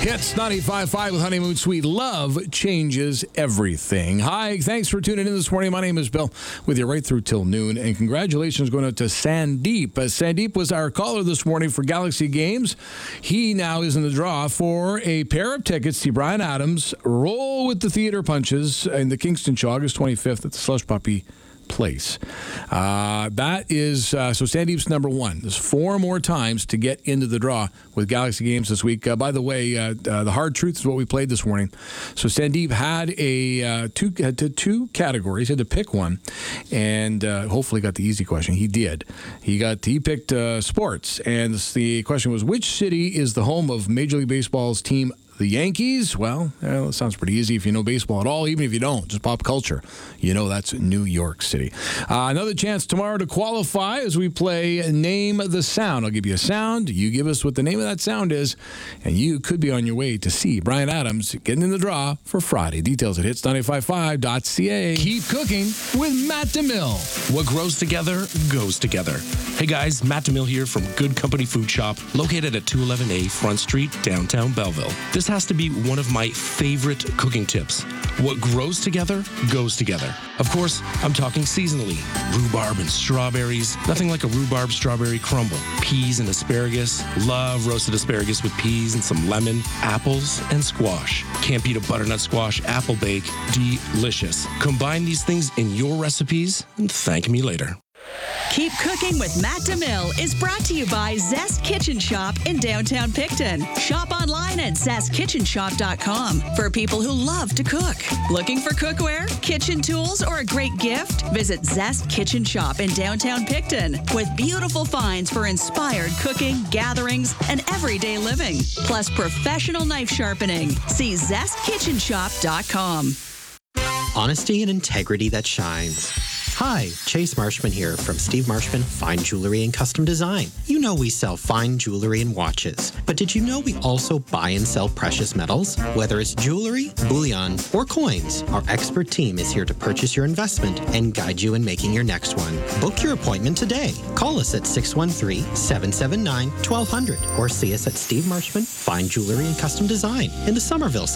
Hits 95.5 with Honeymoon Suite. Love changes everything. Hi, thanks for tuning in this morning. My name is Bill with you right through till noon. And congratulations going out to Sandeep. Sandeep was our caller this morning for Galaxy Games. He now is in the draw for a pair of tickets to Bryan Adams' Roll with the Theater Punches in the Kingston Show, August 25th at the Slush Puppy Place. That is so Sandeep's number one. There's 4 more times to get into the draw with Galaxy Games this week. By the way, the hard truth is what we played this morning. So Sandeep had two categories. He had to pick one, and hopefully got the easy question. He did. He picked sports, and the question was, which city is the home of Major League Baseball's team, the Yankees? Well, that sounds pretty easy if you know baseball at all. Even if you don't, just pop culture, you know that's New York City. Another chance tomorrow to qualify as we play Name the Sound. I'll give you a sound. You give us what the name of that sound is, and you could be on your way to see Bryan Adams getting in the draw for Friday. Details at hits955.ca. Keep cooking with Matt DeMille. What grows together goes together. Hey guys, Matt DeMille here from Good Company Food Shop, located at 211A Front Street, downtown Belleville. This has to be one of my favorite cooking tips. What grows together goes together. Of course, I'm talking seasonally. Rhubarb and strawberries. Nothing like a rhubarb strawberry crumble. Peas and asparagus. Love roasted asparagus with peas and some lemon. Apples and squash. Can't beat a butternut squash apple bake. Delicious. Combine these things in your recipes and thank me later. Keep Cooking with Matt DeMille is brought to you by Zest Kitchen Shop in downtown Picton. Shop online at zestkitchenshop.com for people who love to cook. Looking for cookware, kitchen tools, or a great gift? Visit Zest Kitchen Shop in downtown Picton with beautiful finds for inspired cooking, gatherings, and everyday living. Plus professional knife sharpening. See zestkitchenshop.com. Honesty and integrity that shines. Hi, Chase Marshman here from Steve Marshman Fine Jewelry and Custom Design. You know we sell fine jewelry and watches, but did you know we also buy and sell precious metals? Whether it's jewelry, bullion, or coins, our expert team is here to purchase your investment and guide you in making your next one. Book your appointment today. Call us at 613-779-1200 or see us at Steve Marshman Fine Jewelry and Custom Design in the Somerville